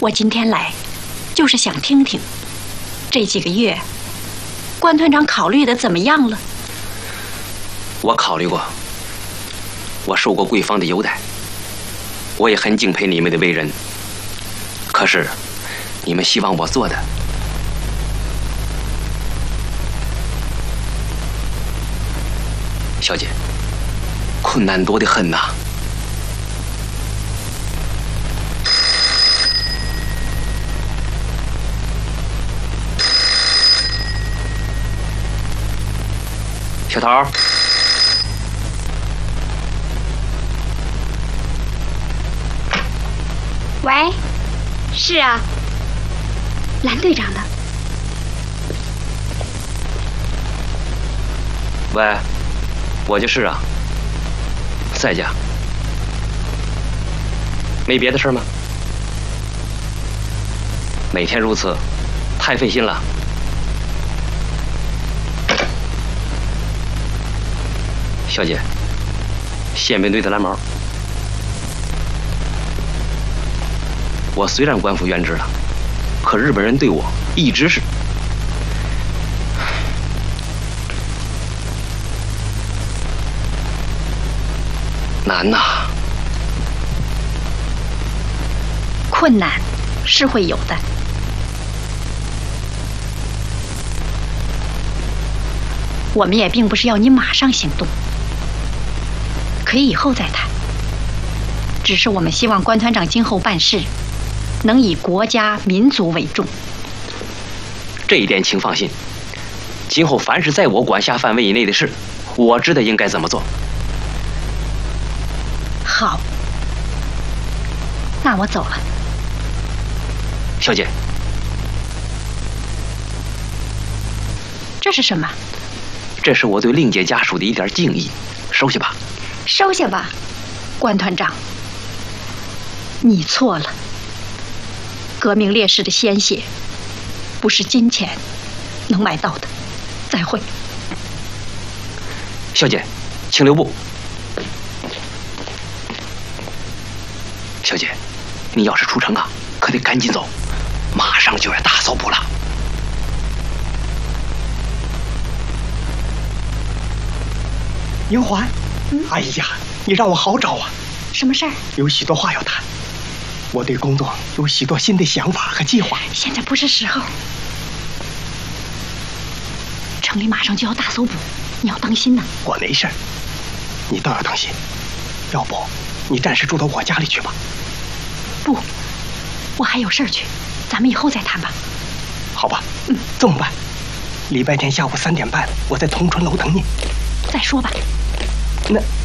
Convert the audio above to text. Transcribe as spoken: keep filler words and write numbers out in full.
我今天来，就是想听听，这几个月，关团长考虑的怎么样了？ 我考虑过，我受过贵方的优待，我也很敬佩你们的为人。可是，你们希望我做的，小姐，困难多得很呐。小桃， 喂，是啊，蓝队长的。 喂，我就是啊，在家。没别的事吗？每天如此，太费心了。小姐，宪兵队的蓝毛，我虽然官复原职了，可日本人对我一直是难呐。 困难是会有的，我们也并不是要你马上行动。可以以后再谈，只是我们希望关团长今后办事能以国家民族为重。 这一点请放心，今后凡是在我管辖范围以内的事，我知道应该怎么做。 好，那我走了。 小姐， 这是什么？ 这是我对令姐家属的一点敬意，收下吧。 收下吧，关团长，你错了。革命烈士的鲜血，不是金钱能买到的。再会。 小姐，请留步。小姐，你要是出城啊，可得赶紧走，马上就要大搜捕了。 英环。哎呀，你让我好找啊！ 什么事儿？ 有许多话要谈。我对工作有许多新的想法和计划。 现在不是时候。城里马上就要大搜捕，你要当心呐。 我没事，你倒要当心。要不，你暂时住到我家里去吧。 不，我还有事儿去，咱们以后再谈吧。 好吧，嗯，这么办。礼拜天下午三点半，我在同春楼等你。 再说吧。 那